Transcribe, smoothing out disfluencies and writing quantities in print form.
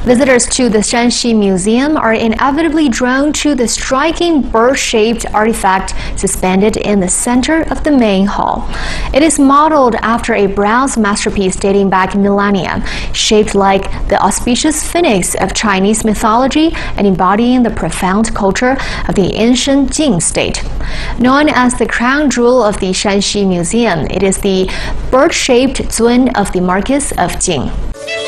Visitors to the Shanxi Museum are inevitably drawn to the striking bird-shaped artifact suspended in the center of the main hall. It is modeled after a bronze masterpiece dating back millennia, shaped like the auspicious phoenix of Chinese mythology and embodying the profound culture of the ancient Jin state. Known as the crown jewel of the Shanxi Museum, it is the bird-shaped Zun of the Marquis of Jin.